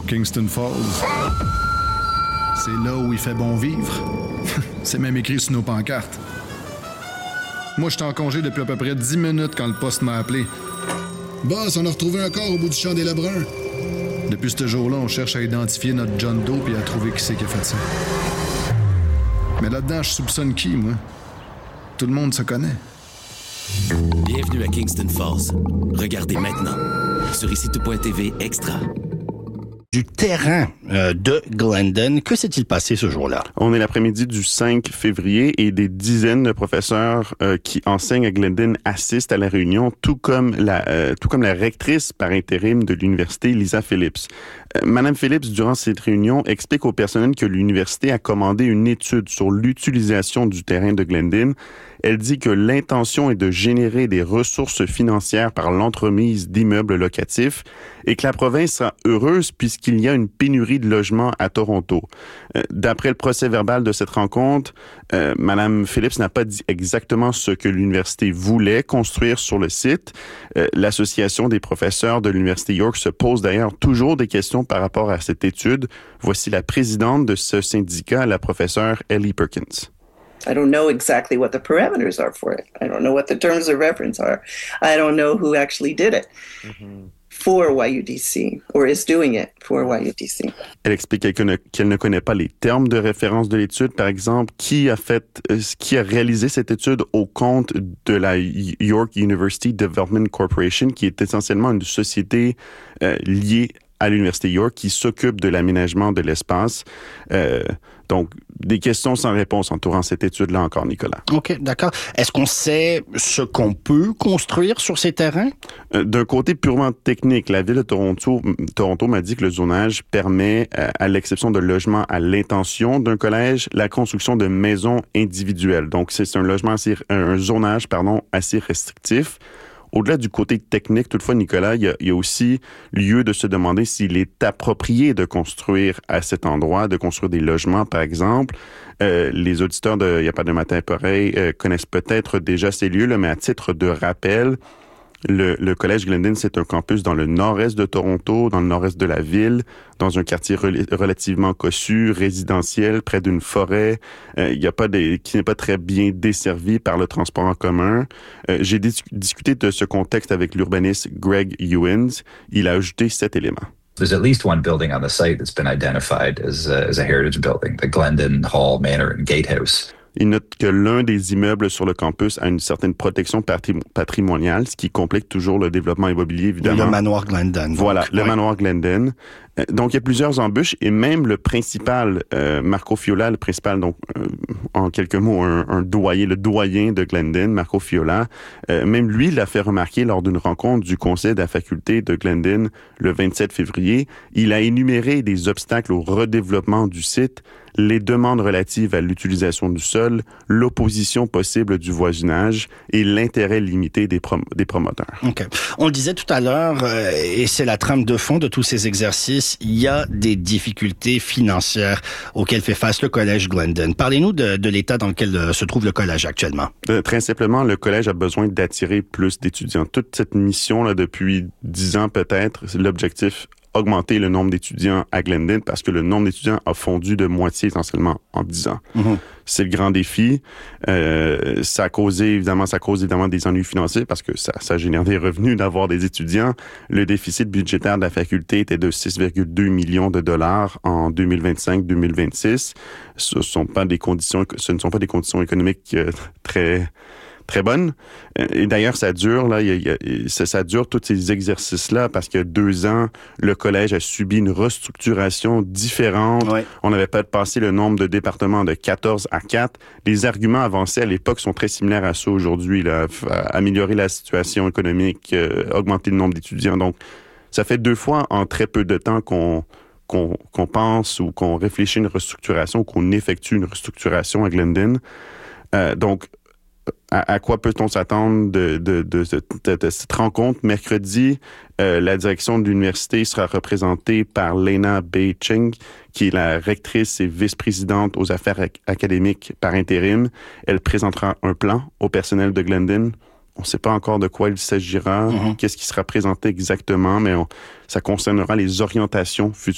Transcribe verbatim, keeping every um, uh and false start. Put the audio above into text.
Kingston Falls. C'est là où il fait bon vivre. C'est même écrit sur nos pancartes. Moi, j'étais en congé depuis à peu près dix minutes quand le poste m'a appelé. Boss, on a retrouvé un corps au bout du champ des Lebrun. Depuis ce jour-là, on cherche à identifier notre John Doe et à trouver qui c'est qui a fait ça. Mais là-dedans, je soupçonne qui, moi? Tout le monde se connaît. Bienvenue à Kingston Falls. Regardez maintenant sur ici tout point t v Extra. Du terrain euh, de Glendon. Que s'est-il passé ce jour-là? On est l'après-midi du cinq février et des dizaines de professeurs euh, qui enseignent à Glendon assistent à la réunion, tout comme la, euh, tout comme la rectrice par intérim de l'université, Lisa Phillips. Euh, Madame Phillips, durant cette réunion, explique au personnel que l'université a commandé une étude sur l'utilisation du terrain de Glendon. Elle dit que l'intention est de générer des ressources financières par l'entremise d'immeubles locatifs et que la province sera heureuse puisqu'il y a une pénurie de logements à Toronto. Euh, d'après le procès-verbal de cette rencontre, euh, Mme Phillips n'a pas dit exactement ce que l'université voulait construire sur le site. Euh, L'Association des professeurs de l'Université York se pose d'ailleurs toujours des questions par rapport à cette étude. Voici la présidente de ce syndicat, la professeure Ellie Perkins. I don't know exactly what the parameters are for it. I don't know what the terms of reference are. I don't know who actually did it mm-hmm. for Y U D C or is doing it for Y U D C. Elle explique qu'elle ne, qu'elle ne connaît pas les termes de référence de l'étude. Par exemple, qui a fait, euh, qui a réalisé cette étude au compte de la York University Development Corporation, qui est essentiellement une société euh, liée à l'Université York qui s'occupe de l'aménagement de l'espace. Euh, donc, des questions sans réponse entourant cette étude-là encore, Nicolas. OK, d'accord. Est-ce qu'on sait ce qu'on peut construire sur ces terrains? Euh, d'un côté purement technique, la Ville de Toronto, Toronto m'a dit que le zonage permet, euh, à l'exception de logements à l'intention d'un collège, la construction de maisons individuelles. Donc, c'est un logement assez, un zonage, pardon, assez restrictif. Au-delà du côté technique, toutefois, Nicolas, il y a, il y a aussi lieu de se demander s'il est approprié de construire à cet endroit, de construire des logements, par exemple. Euh, les auditeurs de Il n'y a pas de matin pareil euh, connaissent peut-être déjà ces lieux, là, mais à titre de rappel, Le, le Collège Glendon, c'est un campus dans le nord-est de Toronto, dans le nord-est de la ville, dans un quartier rel- relativement cossu, résidentiel, près d'une forêt, euh, il y a pas des, qui n'est pas très bien desservi par le transport en commun. Euh, j'ai dis- discuté de ce contexte avec l'urbaniste Greg Ewins. Il a ajouté sept éléments. There's at least one building on the site that's been identified as, uh, as a heritage building, the Glendon Hall Manor and Gatehouse. Il note que l'un des immeubles sur le campus a une certaine protection patrim- patrimoniale, ce qui complique toujours le développement immobilier, évidemment. Le manoir Glendon. Voilà, donc, le oui. manoir Glendon. Euh, donc, il y a plusieurs embûches et même le principal, euh, Marco Fiola, le principal, donc, euh, en quelques mots, un, un doyen, le doyen de Glendon, Marco Fiola, euh, même lui l'a fait remarquer lors d'une rencontre du conseil de la faculté de Glendon le vingt-sept février. Il a énuméré des obstacles au redéveloppement du site, les demandes relatives à l'utilisation du sol, l'opposition possible du voisinage et l'intérêt limité des, prom- des promoteurs. OK. On le disait tout à l'heure, euh, et c'est la trame de fond de tous ces exercices, il y a des difficultés financières auxquelles fait face le Collège Glendon. Parlez-nous de, de l'état dans lequel euh, se trouve le collège actuellement. Euh, très simplement, le collège a besoin d'attirer plus d'étudiants. Toute cette mission, là, depuis dix ans peut-être, c'est l'objectif augmenter le nombre d'étudiants à Glendon parce que le nombre d'étudiants a fondu de moitié essentiellement en dix ans. Mm-hmm. C'est le grand défi. Euh, ça a causé, évidemment, ça cause évidemment des ennuis financiers parce que ça, ça génère des revenus d'avoir des étudiants. Le déficit budgétaire de la faculté était de six virgule deux millions de dollars en deux mille vingt-cinq deux mille vingt-six. Ce sont pas des conditions, ce ne sont pas des conditions économiques euh, très très bonne. Et d'ailleurs, ça dure, là, il y a, il y a, ça, ça dure tous ces exercices-là parce que deux ans, le collège a subi une restructuration différente. Ouais. On avait pas passé le nombre de départements de quatorze à quatre. Les arguments avancés à l'époque sont très similaires à ceux aujourd'hui, là, améliorer la situation économique, euh, augmenter le nombre d'étudiants. Donc, ça fait deux fois en très peu de temps qu'on qu'on, qu'on pense ou qu'on réfléchit à une restructuration ou qu'on effectue une restructuration à Glendon. Euh, donc, À, à quoi peut-on s'attendre de, de, de, de, de, de cette rencontre? Mercredi, euh, la direction de l'université sera représentée par Lena Bei-Ching, qui est la rectrice et vice-présidente aux affaires ac- académiques par intérim. Elle présentera un plan au personnel de Glendon. On ne sait pas encore de quoi il s'agira, mm-hmm. qu'est-ce qui sera présenté exactement, mais on, ça concernera les orientations futures